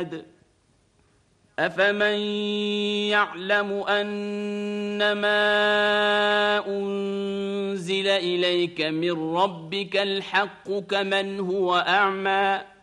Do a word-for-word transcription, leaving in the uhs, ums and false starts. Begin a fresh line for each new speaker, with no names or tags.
العباد أفمن يعلم أنما أنزل إليك من ربك الحق كمن هو أعمى